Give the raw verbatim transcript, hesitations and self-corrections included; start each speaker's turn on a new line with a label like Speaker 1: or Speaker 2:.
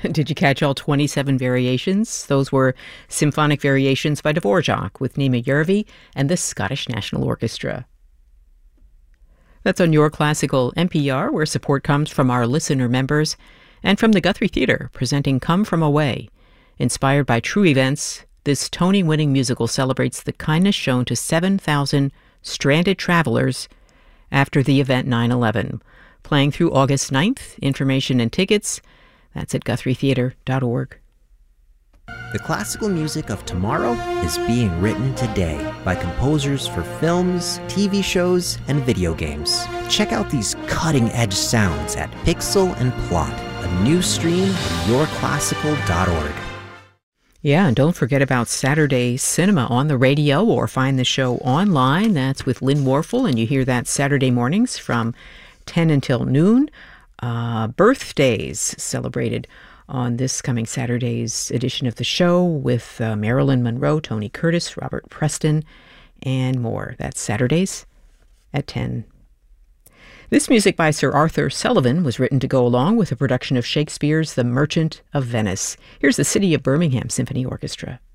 Speaker 1: Did you catch all twenty-seven variations? Those were symphonic variations by Dvorak with Nima Järvi and the Scottish National Orchestra. That's on Your Classical N P R, where support comes from our listener members and from the Guthrie Theatre, presenting Come From Away. Inspired by true events, this Tony-winning musical celebrates the kindness shown to seven thousand stranded travelers after the event nine eleven. Playing through August ninth, information and tickets, that's at guthrie theatre dot org.
Speaker 2: The classical music of tomorrow is being written today by composers for films, T V shows, and video games. Check out these cutting-edge sounds at Pixel and Plot, a new stream at your classical dot org.
Speaker 1: Yeah, and don't forget about Saturday Cinema on the radio, or find the show online. That's with Lynn Warfel, and you hear that Saturday mornings from ten until noon. Uh, birthdays celebrated on this coming Saturday's edition of the show with uh, Marilyn Monroe, Tony Curtis, Robert Preston, and more. That's Saturdays at ten. This music by Sir Arthur Sullivan was written to go along with a production of Shakespeare's The Merchant of Venice. Here's the City of Birmingham Symphony Orchestra.